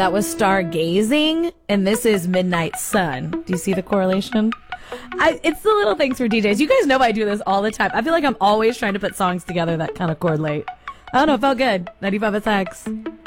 That was Stargazing, and this is Midnight Sun. Do you see the correlation? It's the little things for DJs. You guys know I do this all the time. I feel like I'm always trying to put songs together that kind of correlate. I don't know, it felt good. 95 SX.